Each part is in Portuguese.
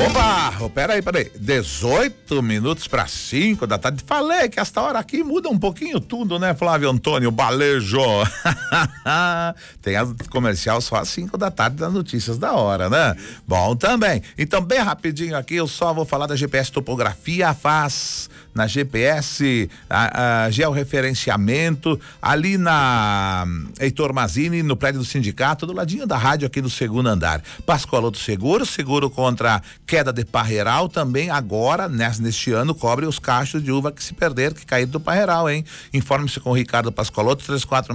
Opa, peraí. 18 minutos para 5 da tarde. Falei que esta hora aqui muda um pouquinho tudo, né, Flávio Antônio Balejo? Tem a comercial só às 5 da tarde das notícias da hora, né? Bom também. Então, bem rapidinho aqui, eu só vou falar da GPS Topografia, faz na GPS a georreferenciamento ali na Heitor Mazini, no prédio do sindicato, do ladinho da rádio aqui no segundo andar. Pascoaloto seguro contra queda de parreiral, também agora, neste ano, cobre os cachos de uva que se perder, que caíram do parreiral, hein? Informe-se com o Ricardo Pascoaloto,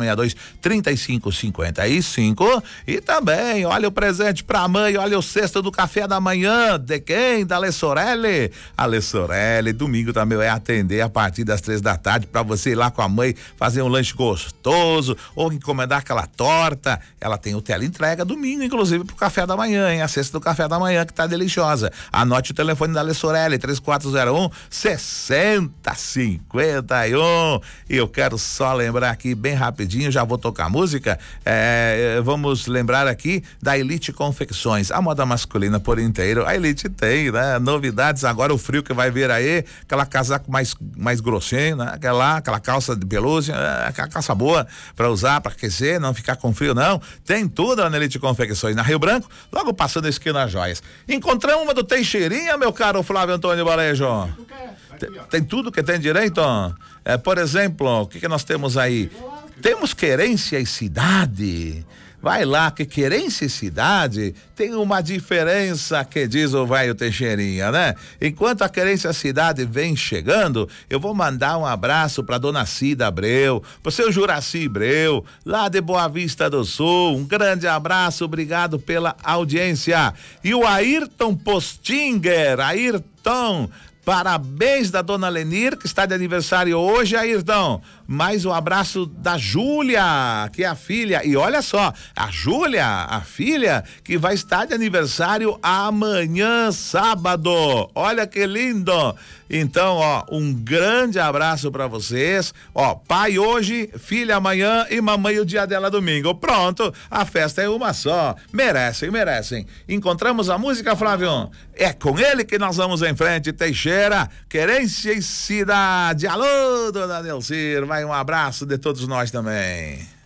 3462-3555. E também, olha o presente pra mãe, olha o cesto do café da manhã, de quem? Da Alessorelli. Alessorelli, domingo também vai atender a partir das 3 da tarde para você ir lá com a mãe fazer um lanche gostoso ou encomendar aquela torta. Ela tem o teleentrega domingo, inclusive pro café da manhã, hein? A cesta do café da manhã que tá deliciosa. Anote o telefone da Alessorelli, 3401-6051. E eu quero só lembrar aqui bem rapidinho, já vou tocar música. Vamos lembrar aqui da Elite Confecções, a moda masculina por inteiro. A Elite tem, né? Novidades agora, o frio que vai vir aí, aquela casaco mais grossinho, né? Aquela calça de pelúcia, aquela calça boa para usar, para aquecer, não ficar com frio, não. Tem tudo na Elite Confecções, na Rio Branco, logo passando a esquina Joias. Encontramos uma do Teixeirinha, meu caro Flávio Antônio Balejo. Tem tudo que tem direito? Por exemplo, o que nós temos aí? Temos querência e cidade. Vai lá, que querência e cidade tem uma diferença, que diz o velho Teixeirinha, né? Enquanto a querência e cidade vem chegando, eu vou mandar um abraço pra dona Cida Abreu, pro seu Juraci Abreu, lá de Boa Vista do Sul. Um grande abraço, obrigado pela audiência. E o Ayrton Postinger, Ayrton, parabéns da dona Lenir, que está de aniversário hoje, Ayrton. Mais um abraço da Júlia, que é a filha. E olha só, a Júlia, a filha, que vai estar de aniversário amanhã, sábado. Olha que lindo. Então, ó, um grande abraço pra vocês. Ó, pai hoje, filha amanhã e mamãe o dia dela domingo. Pronto, a festa é uma só. Merecem. Encontramos a música, Flávio? É com ele que nós vamos em frente, Teixeira, querência e cidade. Alô, dona Nelcir, vai um abraço de todos nós também.